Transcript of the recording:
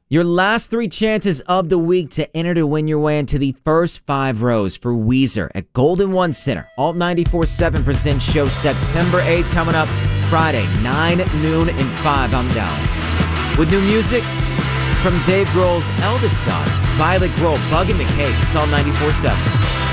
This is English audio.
Your last 3 chances of the week to enter to win your way into the first 5 rows for Weezer at Golden One Center. Alt 94.7 presents show September 8th coming up Friday, 9, noon, and 5 on Dallas. With new music from Dave Grohl's eldest daughter, Violet Grohl, Bugging the Cake. It's all 94.7.